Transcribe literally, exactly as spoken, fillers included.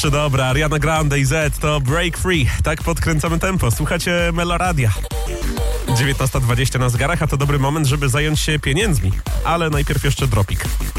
Czy dobra, Ariana Grande i Z to Break Free. Tak podkręcamy tempo. Słuchacie Meloradia. dziewiętnasta dwadzieścia na zegarach, a to dobry moment, żeby zająć się pieniędzmi. Ale najpierw jeszcze dropik.